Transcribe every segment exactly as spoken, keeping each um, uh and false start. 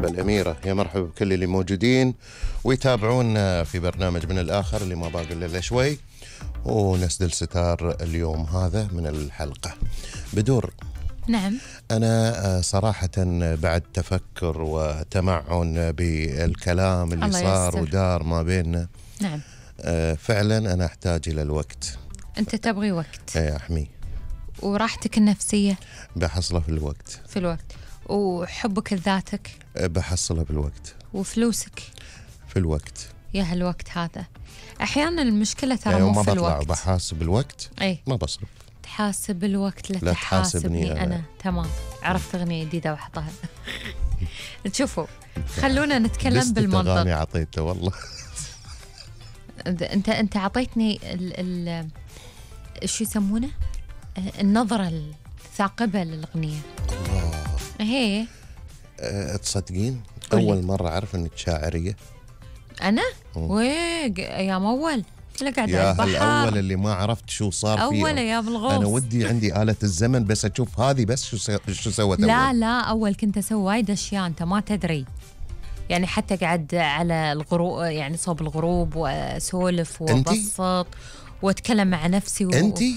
مرحبا الأميرة، يا مرحبا بكل اللي موجودين ويتابعونا في برنامج من الآخر اللي ما باقي إلا شوي، ونسدل ستار اليوم هذا من الحلقة بدور. نعم. أنا صراحة بعد تفكر وتمعن بالكلام اللي صار يستر. ودار ما بيننا. نعم. فعلا أنا أحتاج إلى الوقت. أنت تبغي وقت؟ إيه أحمي. وراحتك النفسية؟ بحصله في الوقت. في الوقت. وحبك لذاتك؟ بحصله بالوقت. وفلوسك؟ في الوقت. يا هالوقت هذا أحيانا المشكلة ترى يعني مو في الوقت. ما الوقت. بطلع وبحاسب الوقت. أي. ما بصرف. تحاسب الوقت لا, لا تحاسبني تحاسبني أنا. أنا. تمام. عرفت أغنية جديدة وحطها. تشوفوا خلونا نتكلم بالمنطق. أغاني عطيته والله. أنت أنت عطيتني ال ال شو يسمونه النظرة الثاقبة للأغنية. هي أه تصدقين قولي. أول مرة أعرف أنك شاعرية. أنا؟ ويق يا مول كله قاعد يا على البحر. الأول اللي ما عرفت شو صار فيه. أول يا بالغوص. أنا ودي عندي آلة الزمن بس أشوف هذه بس شو سو... شو سوت لا أول. لا أول كنت أسوي وايد أشياء أنت ما تدري. يعني حتى قاعد على الغروب يعني صوب الغروب وأسولف وأبسط وأتكلم مع نفسي و... أنتي؟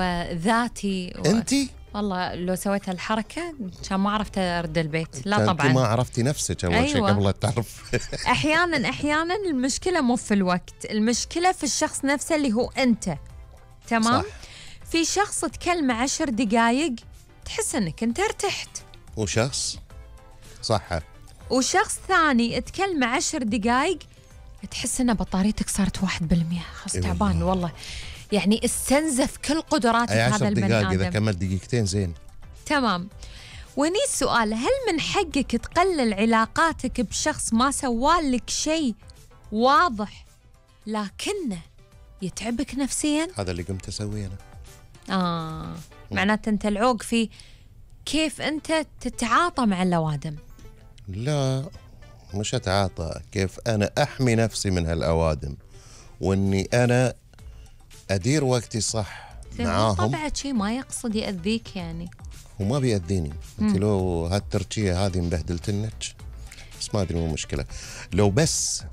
وذاتي و... أنتي؟ والله لو سويت هالحركة كان ما عرفت أرد البيت. لا طبعا. أنت ما عرفتي نفسك أول أيوة. شيء قبل لا تعرف. أحيانا أحيانا المشكلة مو في الوقت، المشكلة في الشخص نفسه اللي هو أنت. تمام؟ صح. في شخص تكلمه عشر دقايق تحس أنك أنت ارتحت، وشخص صح، وشخص ثاني تكلمه عشر دقايق تحس أن بطاريتك صارت واحد بالمية. خلاص تعبان والله، يعني استنزف كل قدراتك هذا البني آدم. إذا كمل دقيقتين زين. تمام. وني السؤال، هل من حقك تقلل علاقاتك بشخص ما سوالك شيء واضح لكنه يتعبك نفسيا؟ هذا اللي قمت أسويه أنا. آه معناته أنت العوق في كيف أنت تتعاطى مع اللوادم. لا مش أتعاطى، كيف أنا أحمي نفسي من هالأوادم وإني أنا أدير وقتي صح معاهم. طبعا شيء ما يقصد يأذيك يعني. وما بيأذيني. أنت لو هالتركية هذه مبهدلتنك بس ما أدري مو مشكلة. لو بس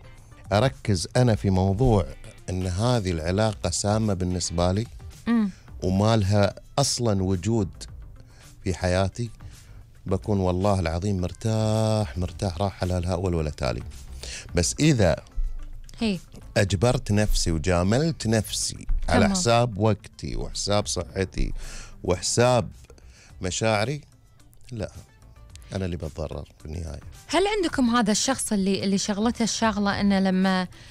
أركز أنا في موضوع أن هذه العلاقة سامة بالنسبة لي مم. وما لها أصلا وجود في حياتي بكون والله العظيم مرتاح مرتاح راحة لا لها أول ولا تالي. بس إذا هي. أجبرت نفسي وجاملت نفسي على تمام. حساب وقتي وحساب صحتي وحساب مشاعري، لا أنا اللي بتضرر في النهاية. هل عندكم هذا الشخص اللي اللي شغلته الشغلة إنه لما